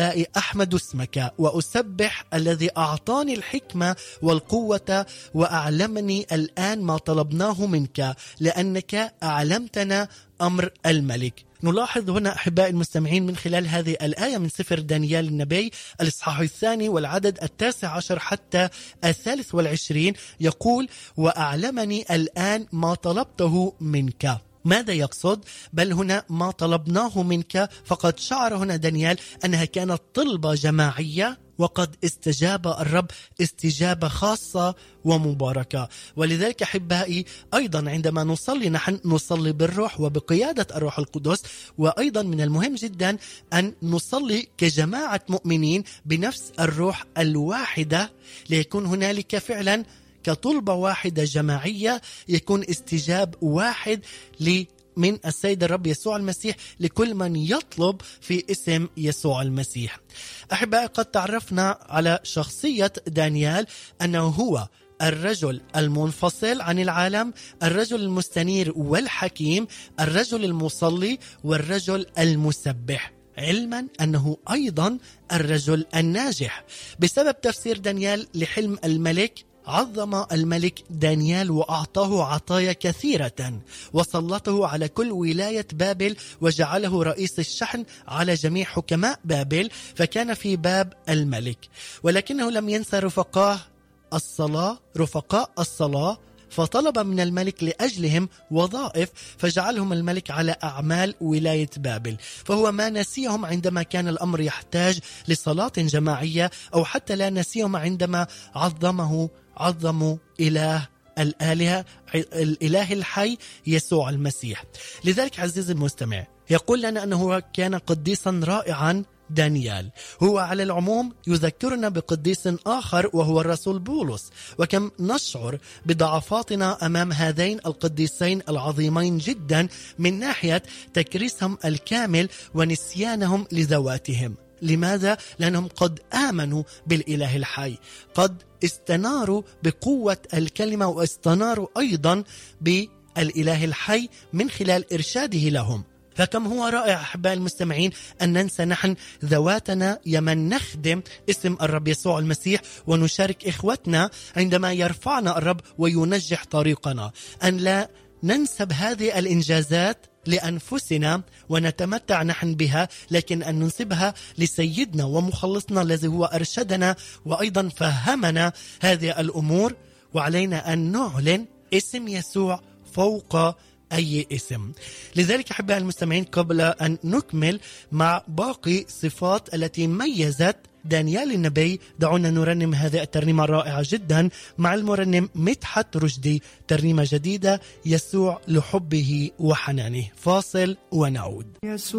أحمد اسمك وأسبح الذي أعطاني الحكمة والقوة وأعلمني الآن ما طلبناه منك لأنك أعلمتنا أمر الملك. نلاحظ هنا أحبائي المستمعين من خلال هذه الآية من سفر دانيال النبي الإصحاح 2 والعدد 19 حتى 23 يقول: وأعلمني الآن ما طلبته منك. ماذا يقصد؟ بل هنا ما طلبناه منك، فقد شعر هنا دانيال أنها كانت طلبة جماعية وقد استجاب الرب استجابة خاصة ومباركة. ولذلك أحبائي أيضا عندما نصلي نحن نصلي بالروح وبقيادة الروح القدس، وأيضا من المهم جدا أن نصلي كجماعة مؤمنين بنفس الروح الواحدة ليكون هنالك فعلا كطلبة واحدة جماعية، يكون استجاب واحد من السيد الرب يسوع المسيح لكل من يطلب في اسم يسوع المسيح. أحبائي قد تعرفنا على شخصية دانيال أنه هو الرجل المنفصل عن العالم، الرجل المستنير والحكيم، الرجل المصلي والرجل المسبح، علما أنه أيضا الرجل الناجح. بسبب تفسير دانيال لحلم الملك عظم الملك دانيال وأعطاه عطايا كثيرة وسلطه على كل ولاية بابل وجعله رئيس الشحن على جميع حكماء بابل، فكان في باب الملك. ولكنه لم ينسى رفقاء الصلاة فطلب من الملك لأجلهم وظائف فجعلهم الملك على أعمال ولاية بابل. فهو ما نسيهم عندما كان الأمر يحتاج لصلاة جماعية، أو حتى لا نسيهم عندما عظموا إله الآلهة الإله الحي يسوع المسيح. لذلك عزيزي المستمع يقول لنا أنه كان قديسا رائعا دانيال. هو على العموم يذكرنا بقديس آخر وهو الرسول بولس، وكم نشعر بضعفاتنا أمام هذين القديسين العظيمين جدا من ناحية تكريسهم الكامل ونسيانهم لذواتهم. لماذا؟ لأنهم قد آمنوا بالإله الحي، قد استناروا بقوة الكلمة واستناروا أيضا بالإله الحي من خلال إرشاده لهم. فكم هو رائع أحباء المستمعين أن ننسى نحن ذواتنا يمن نخدم اسم الرب يسوع المسيح ونشارك إخوتنا عندما يرفعنا الرب وينجح طريقنا، أن لا ننسب هذه الإنجازات لأنفسنا ونتمتع نحن بها، لكن أن ننسبها لسيدنا ومخلصنا الذي هو أرشدنا وأيضا فهمنا هذه الأمور. وعلينا أن نعلن اسم يسوع فوق أي اسم. لذلك أحبائي المستمعين قبل أن نكمل مع باقي صفات التي ميزت دانيال النبي، دعونا نرنم هذه الترنيمة الرائعة جدا مع المرنم مدحت رشدي، ترنيمة جديدة يسوع لحبه وحنانه. فاصل ونعود.